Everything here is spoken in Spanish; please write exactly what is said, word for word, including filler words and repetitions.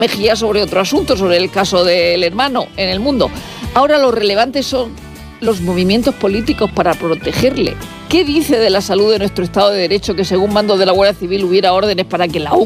Mejía sobre otro asunto, sobre el caso del hermano en El Mundo. Ahora lo relevante son los movimientos políticos para protegerle. ¿Qué dice de la salud de nuestro Estado de Derecho que según mandos de la Guardia Civil hubiera órdenes para que la U